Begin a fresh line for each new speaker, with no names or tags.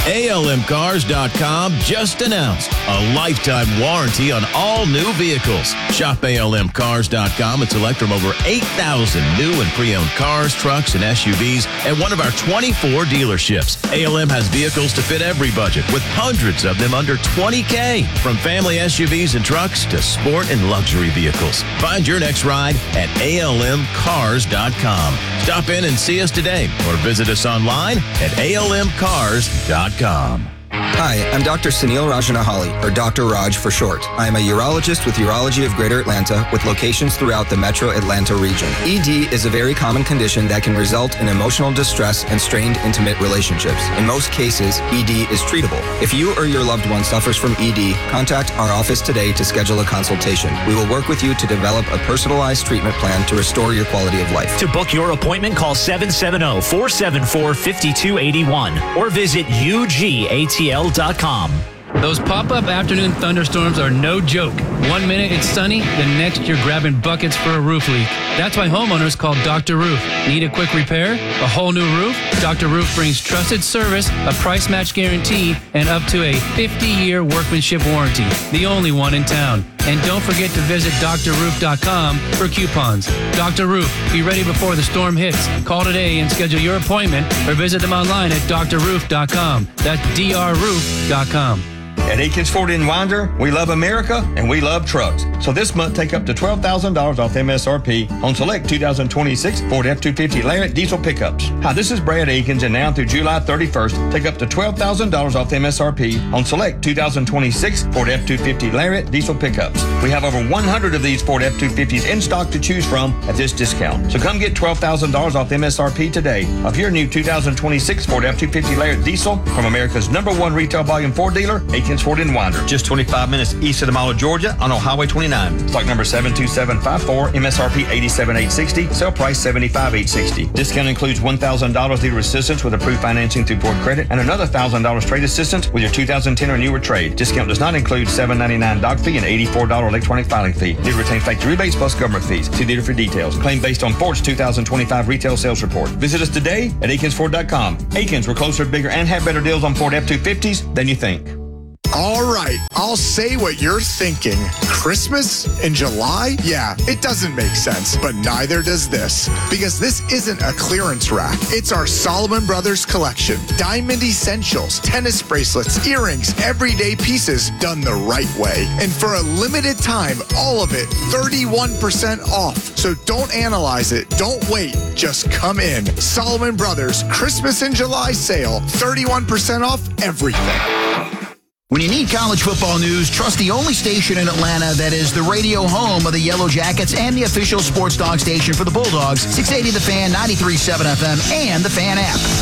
ALMcars.com just announced a lifetime warranty on all new vehicles. Shop ALMcars.com and select from over 8,000 new and pre-owned cars, trucks, and SUVs at one of our 24 dealerships. ALM has vehicles to fit every budget, with hundreds of them under $20K. From family SUVs and trucks to sport and luxury vehicles. Find your next ride at ALMcars.com. Stop in and see us today or visit us online at ALMcars.com.
Hi, I'm Dr. Sunil Rajanahali, or Dr. Raj for short. I am a urologist with Urology of Greater Atlanta with locations throughout the metro Atlanta region. ED is a very common condition that can result in emotional distress and strained intimate relationships. In most cases, ED is treatable. If you or your loved one suffers from ED, contact our office today to schedule a consultation. We will work with you to develop a personalized treatment plan to restore your quality of life.
To book your appointment, call 770-474-5281 or visit UGATL.com.
Those pop-up afternoon thunderstorms are no joke. 1 minute it's sunny, the next you're grabbing buckets for a roof leak. That's why homeowners call Dr. Roof. Need a quick repair? A whole new roof? Dr. Roof brings trusted service, a price match guarantee, and up to a 50-year workmanship warranty. The only one in town. And don't forget to visit drroof.com for coupons. Dr. Roof, be ready before the storm hits. Call today and schedule your appointment or visit them online at drroof.com. That's drroof.com.
At Akins Ford in Winder, we love America and we love trucks. So this month, take up to $12,000 off MSRP on select 2026 Ford F-250 Lariat diesel pickups. Hi, this is Brad Akins, and now through July 31st, take up to $12,000 off MSRP on select 2026 Ford F-250 Lariat diesel pickups. We have over 100 of these Ford F-250s in stock to choose from at this discount. So come get $12,000 off MSRP today of your new 2026 Ford F-250 Lariat diesel from America's #1 retail volume Ford dealer, Akins Ford in Winder, just 25 minutes east of the Mall of Georgia on Highway 29. Stock number 72754, MSRP $87,860, sale price $75,860. Discount includes $1,000 dealer assistance with approved financing through Ford Credit and another $1,000 trade assistance with your 2010 or newer trade. Discount does not include $7.99 doc fee and $84 electronic filing fee. Dealer retains factory rebates plus government fees. See dealer for details. Claim based on Ford's 2025 retail sales report. Visit us today at AkinsFord.com. Akins, we're closer, bigger, and have better deals on Ford F-250s than you think.
All right, I'll say what you're thinking. Christmas in July? Yeah, it doesn't make sense, but neither does this. Because this isn't a clearance rack. It's our Solomon Brothers collection. Diamond essentials, tennis bracelets, earrings, everyday pieces done the right way. And for a limited time, all of it 31% off. So don't analyze it. Don't wait. Just come in. Solomon Brothers Christmas in July sale. 31% off everything.
When you need college football news, trust the only station in Atlanta that is the radio home of the Yellow Jackets and the official sports dog station for the Bulldogs, 680 The Fan, 93.7 FM, and the Fan app.